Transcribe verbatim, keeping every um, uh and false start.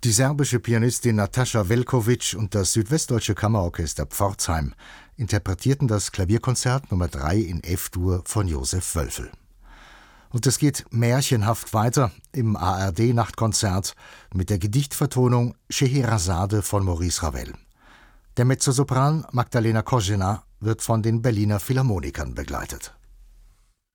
Die serbische Pianistin Nataša Velković und das südwestdeutsche Kammerorchester Pforzheim interpretierten das Klavierkonzert Nummer drei in F-Dur von Josef Wölfel. Und es geht märchenhaft weiter im A R D-Nachtkonzert mit der Gedichtvertonung Scheherazade von Maurice Ravel. Der Mezzosopran Magdalena Kozina wird von den Berliner Philharmonikern begleitet.